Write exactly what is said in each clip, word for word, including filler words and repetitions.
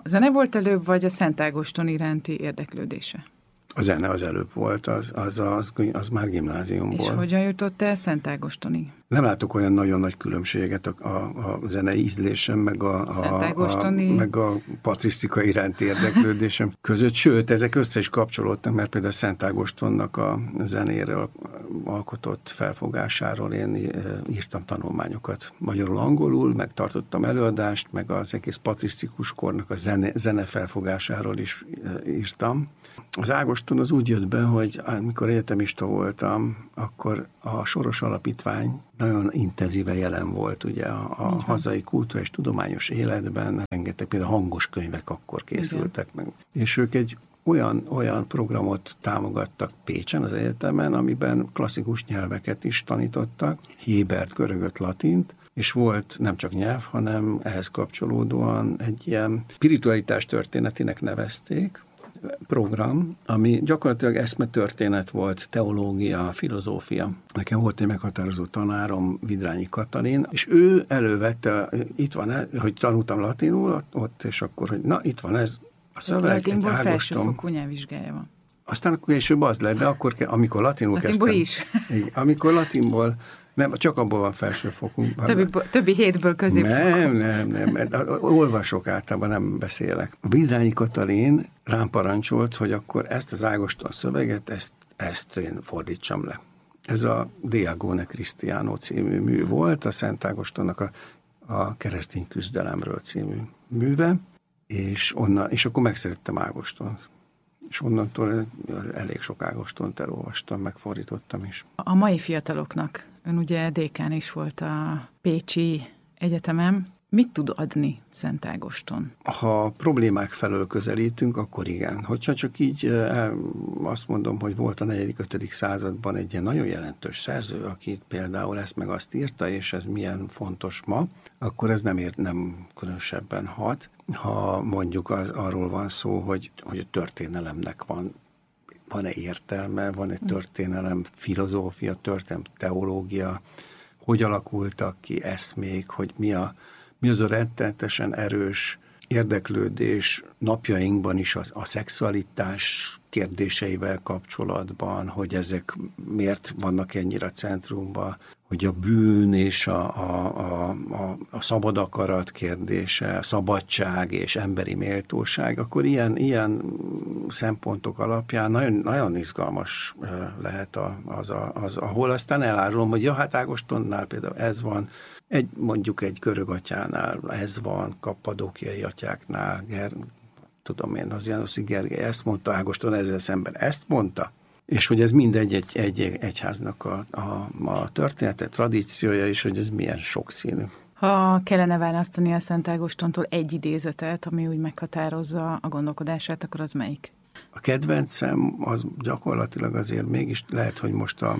A zene volt előbb, vagy a Szent Ágoston iránti érdeklődése? A zene az előbb volt, az, az, az, az már gimnáziumból. És hogyan jutott el Szent Ágostonig? Nem látok olyan nagyon nagy különbséget a, a, a zenei ízlésem, meg a, a, a, meg a patrisztika iránti érdeklődésem között. Sőt, ezek össze is kapcsolódtak, mert például Szent Ágostonnak a zenéről alkotott felfogásáról én írtam tanulmányokat magyarul-angolul, meg tartottam előadást, meg az egész patrisztikus kornak a zene, zene felfogásáról is írtam. Az Ágoston az úgy jött be, hogy amikor egyetemista voltam, akkor a Soros Alapítvány nagyon intenzíven jelen volt ugye a, a hazai kulturális tudományos életben, rengeteg például hangos könyvek akkor készültek igen. meg. És ők egy olyan, olyan programot támogattak Pécsen az egyetemen, amiben klasszikus nyelveket is tanítottak, hébert, görögöt, latint, és volt nem csak nyelv, hanem ehhez kapcsolódóan egy ilyen spiritualitás történetének nevezték, program, ami gyakorlatilag eszmetörténet volt, teológia, filozófia. Nekem volt egy meghatározó tanárom, Vidrányi Katalin, és ő elővette, itt van, hogy tanultam latinul ott, és akkor, hogy na, itt van ez a szöveg, latinból egy Ágoston. Felsőfokú nyelvvizsgája van. Aztán később az lett, de akkor, amikor latinul latinból kezdtem. Is. Amikor latinból nem, csak abból van felsőfokú. Többi, többi hétből középfokú. Nem, nem, nem. Olvasok általában, nem beszélek. Vidrányi Katalin rám parancsolt, hogy akkor ezt az Ágoston szöveget, ezt, ezt én fordítsam le. Ez a De Agone Christiano című mű volt, a Szent Ágostonnak a, a Keresztény küzdelemről című műve, és, onnan, és akkor megszerettem Ágostont. És onnantól elég sok Ágostont elolvastam, megfordítottam is. A mai fiataloknak, ön ugye dékán is volt a Pécsi Egyetemen, mit tud adni Szent Ágoston? Ha problémák felől közelítünk, akkor igen. Hogyha csak így el, azt mondom, hogy volt a negyedik, ötödik században egy ilyen nagyon jelentős szerző, aki például ezt meg azt írta, és ez milyen fontos ma, akkor ez nem ért, nem különösebben hat. Ha mondjuk az, arról van szó, hogy, hogy a történelemnek van van-e értelme, van egy történelem, filozófia, történelem, teológia, hogy alakultak ki eszmék, hogy mi, a, mi az a rettenetesen erős érdeklődés napjainkban is a, a szexualitás kérdéseivel kapcsolatban, hogy ezek miért vannak ennyire a centrumban, hogy a bűn és a, a, a, a, a szabad akarat kérdése, a szabadság és emberi méltóság, akkor ilyen, ilyen szempontok alapján nagyon, nagyon izgalmas lehet az, az, ahol aztán elárulom, hogy ja, hát Ágostonnál például ez van, egy, mondjuk egy görög atyánál ez van, kappadókiai atyáknál, Ger, tudom én, az Jánoszi Gergely ezt mondta, Ágoston ezzel szemben ezt mondta, és hogy ez mindegy egy, egy egyháznak a, a, a története, tradíciója, és hogy ez milyen sokszínű. Ha kellene választani a Szent Ágostontól egy idézetet, ami úgy meghatározza a gondolkodását, akkor az melyik? A kedvencem az gyakorlatilag azért mégis lehet, hogy most a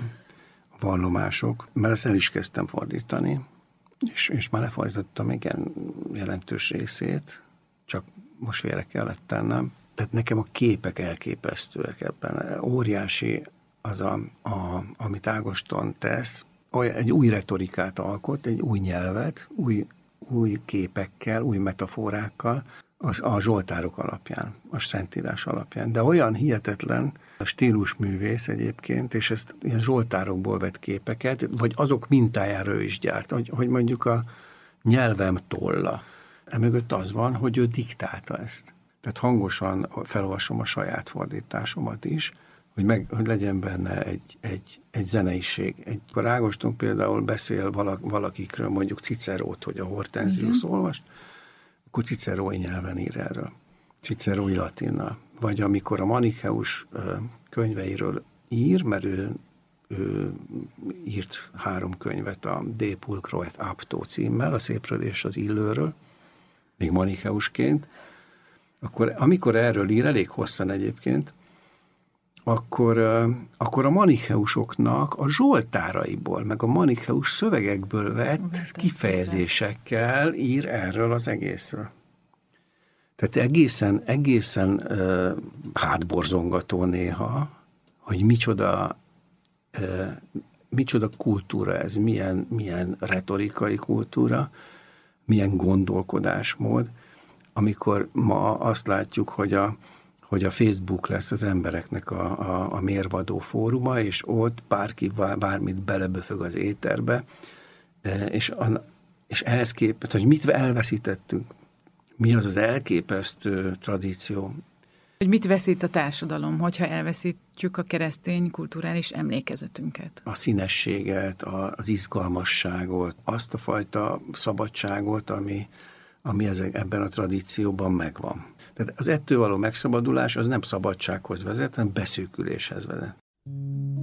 vallomások, mert ezt el is kezdtem fordítani, és, és már lefordítottam igen jelentős részét, csak most félre kellett tennem. Tehát nekem a képek elképesztőek ebben. Óriási az, a, a, amit Ágoston tesz, egy új retorikát alkot, egy új nyelvet, új, új képekkel, új metaforákkal, az a zsoltárok alapján, a szentírás alapján. De olyan hihetetlen stílusművész egyébként, és ezt ilyen zsoltárokból vett képeket, vagy azok mintájára is gyárt, hogy, hogy mondjuk a nyelvem tolla. Emögött az van, hogy ő diktálta ezt. Tehát hangosan felolvasom a saját fordításomat is, hogy, meg, hogy legyen benne egy, egy, egy zeneiség. Egy, akkor Ágoston például beszél valakikről, mondjuk Cicerót, hogy a Hortensius uh-huh. olvast, akkor cicerói nyelven ír erről, cicerói latinnal. Vagy amikor a Manicheus könyveiről ír, mert ő, ő írt három könyvet a De Pulchro et Apto címmel, a szépről és az illőről, még Manicheusként, akkor amikor erről ír, elég hosszan egyébként, akkor, akkor a manicheusoknak a zsoltáraiból, meg a manicheus szövegekből vett kifejezésekkel ír erről az egészről. Tehát egészen, egészen uh, hátborzongató néha, hogy micsoda, uh, micsoda kultúra ez, milyen, milyen retorikai kultúra, milyen gondolkodásmód. amikor ma azt látjuk, hogy a, hogy a Facebook lesz az embereknek a, a, a mérvadó fóruma, és ott bárki bármit beleböfög az éterbe, és, a, és ehhez képest, hogy mit elveszítettünk, mi az az elképesztő tradíció. Hogy mit veszít a társadalom, hogyha elveszítjük a keresztény kulturális emlékezetünket? A színességet, az izgalmasságot, azt a fajta szabadságot, ami, ami ezek, ebben a tradícióban megvan. Tehát az ettől való megszabadulás az nem szabadsághoz vezet, hanem beszűküléshez vezet.